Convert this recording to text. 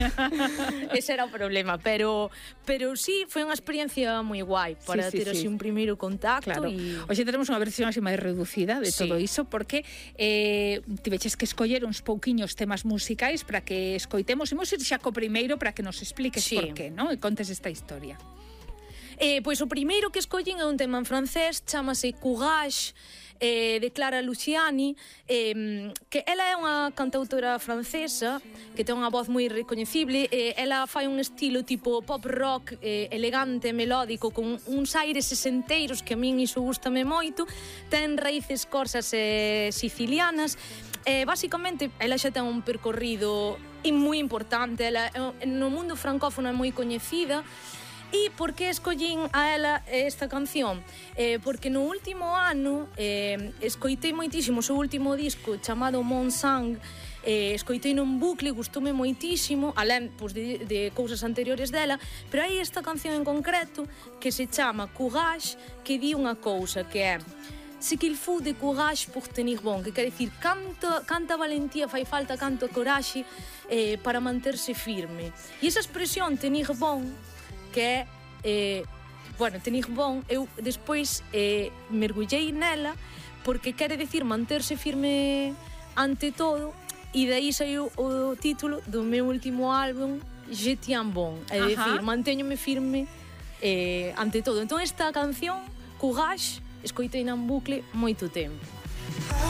Ese era o problema, pero sí, foi unha experiencia moi guai para ter así un primeiro contacto. Claro. Hoxe teremos unha versión así máis reducida de todo iso, porque tiveches que escoller uns pouquiños temas musicais para que escoitemos. Imos ir xa co primeiro para que nos expliques por qué, non? E contes esta historia. Pois o primeiro que escollen é un tema en francés, chamase Courage, de Clara Luciani, que ela é unha cantautora francesa que ten unha voz moi recoñecible. Ela fai un estilo tipo pop rock, elegante, melódico, con uns aires sesenteiros que a min iso gustame moito. Ten raíces corsas sicilianas. Basicamente, ela xa ten un percorrido moi importante. Ela no mundo francófono é moi coñecida. E por que escollín a ela esta canción? Porque no último ano escoitei moitísimo o seu último disco chamado Mon Sang. Escoitei nun bucle, gustoume moitísimo, alén de cousas anteriores dela, pero hai esta canción en concreto que se chama Courage, que di unha cousa que é: ce qu'il faut de courage pour tenir bon, que quer dicir canta valentía fai falta, canto coraxe para manterse firme. E esa expresión tenir bon, que é, tenir bon, eu despois mergullei nela porque quere dicir manterse firme ante todo, e daí saiu o título do meu último álbum, Je tiens bon, é dicir, mantéñome firme ante todo. Entón esta canción, Courage, escoitei en bucle moito tempo.